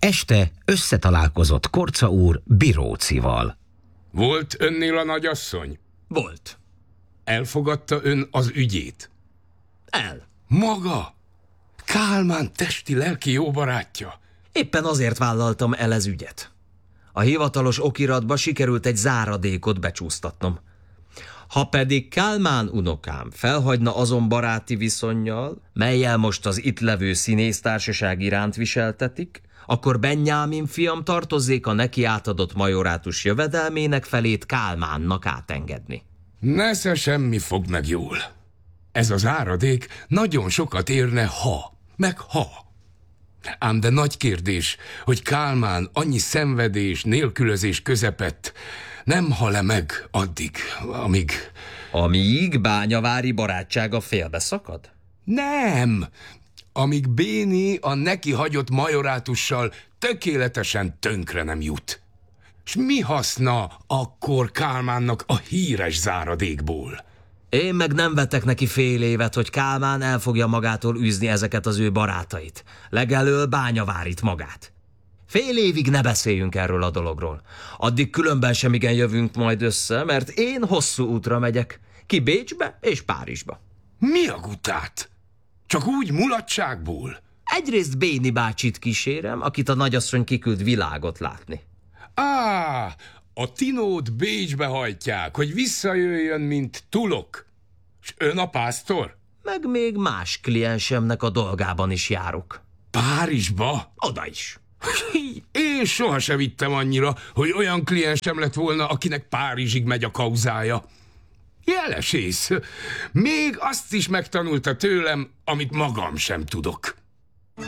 Este összetalálkozott Korcza úr Birócival. Volt önnél a nagyasszony? Volt. Elfogadta ön az ügyét? El. Maga? Kálmán testi-lelki jó barátja? Éppen azért vállaltam el ez ügyet. A hivatalos okiratba sikerült egy záradékot becsúsztatnom. Ha pedig Kálmán unokám felhagyna azon baráti viszonnyal, mellyel most az itt levő színésztársaság iránt viseltetik, akkor Benjámin fiam tartozzék a neki átadott majorátus jövedelmének felét Kálmánnak átengedni. Nesze semmi fog meg jól. Ez az áradék nagyon sokat érne, ha. Ám de nagy kérdés, hogy Kálmán annyi szenvedés, nélkülözés közepett nem hal-e meg addig, amíg... Amíg bányavári barátsága félbeszakad? Nem! Amíg Béni a neki hagyott majorátussal tökéletesen tönkre nem jut. S mi haszna akkor Kálmánnak a híres záradékból? Én meg nem vetek neki fél évet, hogy Kálmán el fogja magától űzni ezeket az ő barátait. Legelől Bányavárit magát. Fél évig ne beszéljünk erről a dologról. Addig különben sem igen jövünk majd össze, mert én hosszú útra megyek. Ki Bécsbe és Párizsba. Mi a gutát? Csak úgy mulatságból? Egyrészt Béni bácsit kísérem, akit a nagyasszony kiküld világot látni. A Tinót Bécsbe hajtják, hogy visszajöjjön, mint Tulok. S ön a pásztor? Meg még más kliensemnek a dolgában is járok. Párizsba? Oda is. Én soha se vittem annyira, hogy olyan kliensem lett volna, akinek Párizsig megy a kauzája. Jelesész, még azt is megtanulta tőlem, amit magam sem tudok.